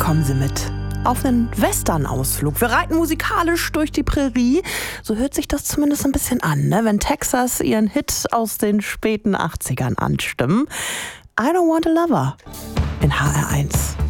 kommen Sie mit auf einen Western-Ausflug. Wir reiten musikalisch durch die Prärie. So hört sich das zumindest ein bisschen an, ne? Wenn Texas ihren Hit aus den späten 80ern anstimmen. I Don't Want a Lover in HR1.